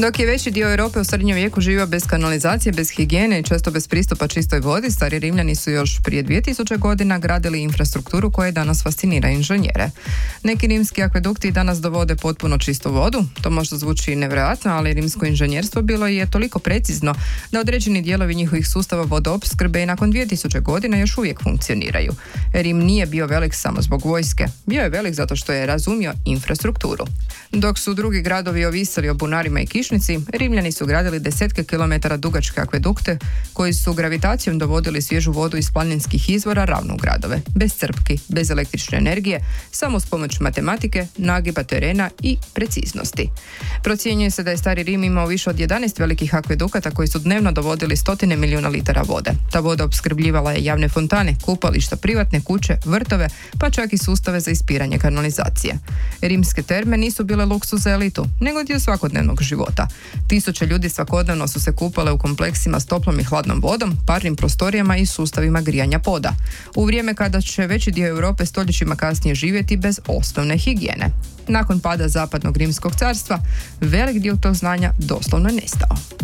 Dok je veći dio Europe u srednjem vijeku živio bez kanalizacije, bez higijene i često bez pristupa čistoj vodi, stari Rimljani su još prije 2000 godina gradili infrastrukturu koja danas fascinira inženjere. Neki rimski akvedukti danas dovode potpuno čistu vodu. To možda zvuči nevjerojatno, ali rimsko inženjerstvo bilo je toliko precizno da određeni dijelovi njihovih sustava vodoopskrbe i nakon 2000 godina još uvijek funkcioniraju. Rim nije bio velik samo zbog vojske. Bio je velik zato što je razumio infrastrukturu. Dok su drugi gradovi ovisili o bunarima i kišnici, Rimljani su gradili desetke kilometara dugačke akvedukte koji su gravitacijom dovodili svježu vodu iz planinskih izvora ravno u gradove, bez crpki, bez električne energije, samo s pomoću matematike, nagiba terena i preciznosti. Procjenjuje se da je stari Rim imao više od 11 velikih akvedukata koji su dnevno dovodili 100 milijuna litara vode. Ta voda opskrbljivala je javne fontane, kupališta, privatne kuće, vrtove, pa čak i sustave za ispiranje kanalizacije. Rimske terme nisu bile luksuz za elitu, nego dio svakodnevnog života. Tisuće ljudi svakodnevno su se kupale u kompleksima s toplom i hladnom vodom, parnim prostorijama i sustavima grijanja poda. U vrijeme kada će veći dio Europe stoljećima kasnije živjeti bez osnovne higijene. Nakon pada zapadnog rimskog carstva, velik dio tog znanja doslovno je nestao.